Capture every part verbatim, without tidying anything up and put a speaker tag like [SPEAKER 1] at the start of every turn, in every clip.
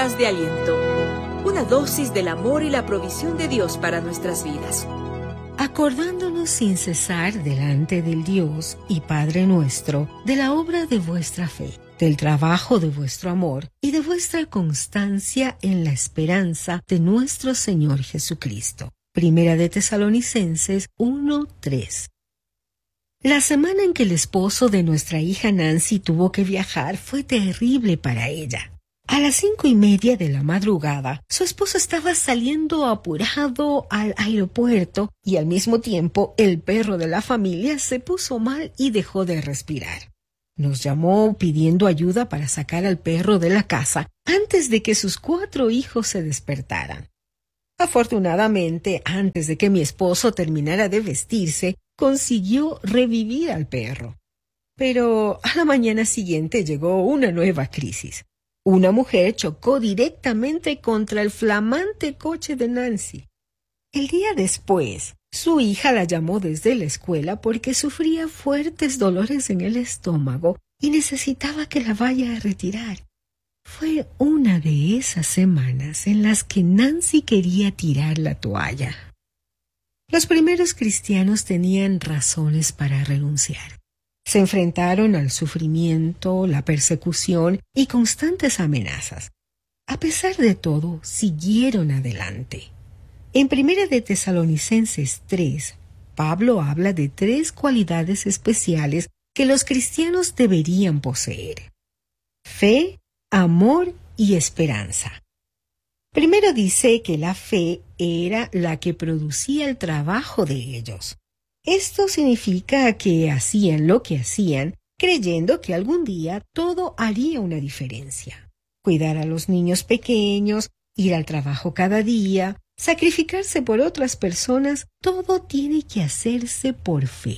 [SPEAKER 1] Palabras de aliento, una dosis del amor y la provisión de Dios para nuestras vidas.
[SPEAKER 2] Acordándonos sin cesar delante del Dios y Padre nuestro de la obra de vuestra fe, del trabajo de vuestro amor y de vuestra constancia en la esperanza de nuestro Señor Jesucristo. Primera de Tesalonicenses uno tres. La semana en que el esposo de nuestra hija Nancy tuvo que viajar fue terrible para ella. A las cinco y media de la madrugada, su esposo estaba saliendo apurado al aeropuerto y al mismo tiempo el perro de la familia se puso mal y dejó de respirar. Nos llamó pidiendo ayuda para sacar al perro de la casa antes de que sus cuatro hijos se despertaran. Afortunadamente, antes de que mi esposo terminara de vestirse, consiguió revivir al perro. Pero a la mañana siguiente llegó una nueva crisis. Una mujer chocó directamente contra el flamante coche de Nancy. El día después, su hija la llamó desde la escuela porque sufría fuertes dolores en el estómago y necesitaba que la vaya a retirar. Fue una de esas semanas en las que Nancy quería tirar la toalla. Los primeros cristianos tenían razones para renunciar. Se enfrentaron al sufrimiento, la persecución y constantes amenazas. A pesar de todo, siguieron adelante. En Primera de Tesalonicenses tres, Pablo habla de tres cualidades especiales que los cristianos deberían poseer: fe, amor y esperanza. Primero dice que la fe era la que producía el trabajo de ellos. Esto significa que hacían lo que hacían, creyendo que algún día todo haría una diferencia. Cuidar a los niños pequeños, ir al trabajo cada día, sacrificarse por otras personas, todo tiene que hacerse por fe.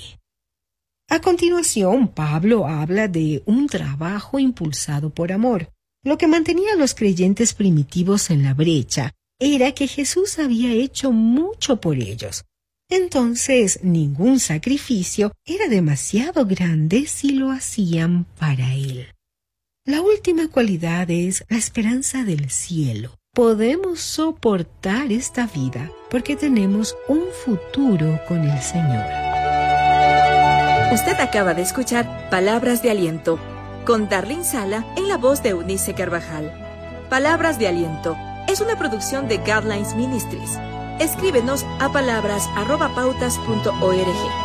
[SPEAKER 2] A continuación, Pablo habla de un trabajo impulsado por amor. Lo que mantenía a los creyentes primitivos en la brecha era que Jesús había hecho mucho por ellos. Entonces, ningún sacrificio era demasiado grande si lo hacían para Él. La última cualidad es la esperanza del cielo. Podemos soportar esta vida porque tenemos un futuro con el Señor.
[SPEAKER 1] Usted acaba de escuchar Palabras de Aliento, con Darlene Sala en la voz de Eunice Carvajal. Palabras de Aliento es una producción de Godlines Ministries. Escríbenos a palabras arroba pautas punto org.